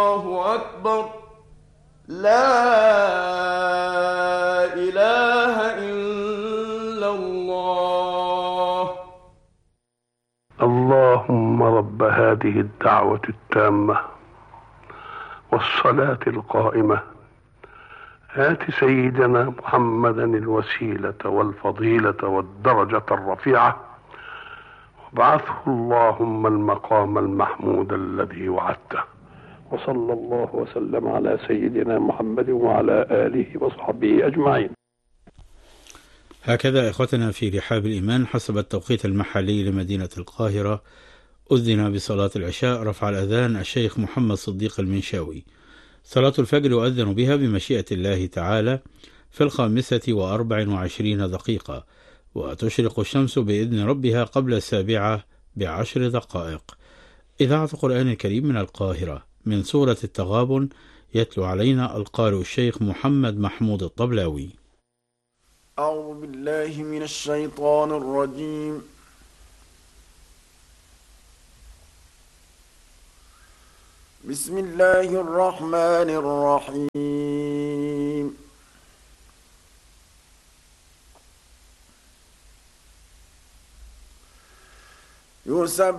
الله أكبر. لا إله إلا الله. اللهم رب هذه الدعوة التامة والصلاة القائمة آت سيدنا محمدا الوسيلة والفضيلة والدرجة الرفيعة وابعثه اللهم المقام المحمود الذي وعدته. وصلى الله وسلم على سيدنا محمد وعلى آله وصحبه أجمعين. هكذا إخوتنا في رحاب الإيمان حسب التوقيت المحلي لمدينة القاهرة أذن بصلاة العشاء. رفع الأذان الشيخ محمد صديق المنشاوي. صلاة الفجر يؤذن بها بمشيئة الله تعالى في 5:24 وتشرق الشمس بإذن ربها قبل 7:10. إذاعة القرآن الكريم من القاهرة من سورة التغابن يتلو علينا القارئ الشيخ محمد محمود الطبلاوي. أعوذ بالله من الشيطان الرجيم. بسم الله الرحمن الرحيم. يسبح